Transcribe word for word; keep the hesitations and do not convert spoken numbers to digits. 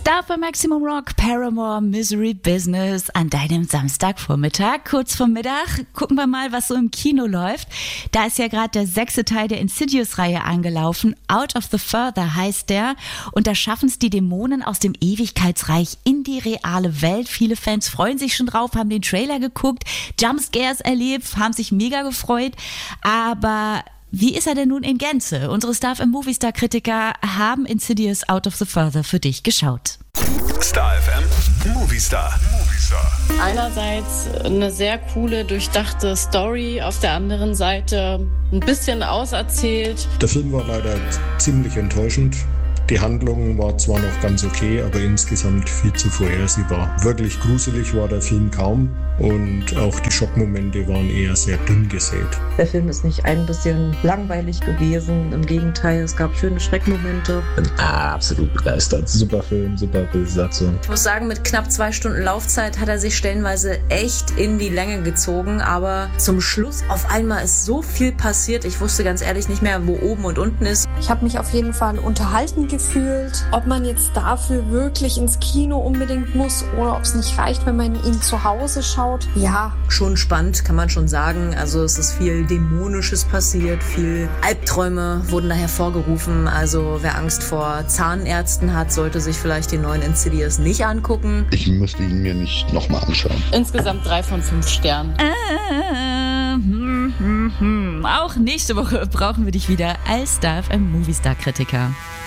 Star für Maximum Rock, Paramore, Misery Business an deinem Samstagvormittag. Kurz vor Mittag gucken wir mal, was so im Kino läuft. Da ist ja gerade der sechste Teil der Insidious-Reihe angelaufen. Out of the Further heißt der. Und da schaffen es die Dämonen aus dem Ewigkeitsreich in die reale Welt. Viele Fans freuen sich schon drauf, haben den Trailer geguckt, Jumpscares erlebt, haben sich mega gefreut. Aber wie ist er denn nun in Gänze? Unsere Star F M Movie Star Kritiker haben Insidious Out of the Further für dich geschaut. Star F M Movie Star. Movie Star. Einerseits eine sehr coole, durchdachte Story, auf der anderen Seite ein bisschen auserzählt. Der Film war leider ziemlich enttäuschend. Die Handlung war zwar noch ganz okay, aber insgesamt viel zu vorhersehbar. Wirklich gruselig war der Film kaum und auch die Schockmomente waren eher sehr dünn gesät. Der Film ist nicht ein bisschen langweilig gewesen, im Gegenteil, es gab schöne Schreckmomente. Bin absolut begeistert. Super Film, super Besetzung. Ich muss sagen, mit knapp zwei Stunden Laufzeit hat er sich stellenweise echt in die Länge gezogen, aber zum Schluss auf einmal ist so viel passiert, ich wusste ganz ehrlich nicht mehr, wo oben und unten ist. Ich habe mich auf jeden Fall unterhalten gefühlt. Ob man jetzt dafür wirklich ins Kino unbedingt muss oder ob es nicht reicht, wenn man ihn zu Hause schaut. Ja. Schon spannend, kann man schon sagen. Also es ist viel Dämonisches passiert, viel Albträume wurden da hervorgerufen. Also wer Angst vor Zahnärzten hat, sollte sich vielleicht den neuen Insidious nicht angucken. Ich müsste ihn mir nicht nochmal anschauen. Insgesamt drei von fünf Sternen. Äh, hm, hm, hm. Auch nächste Woche brauchen wir dich wieder als Star F M Movie Star Kritiker.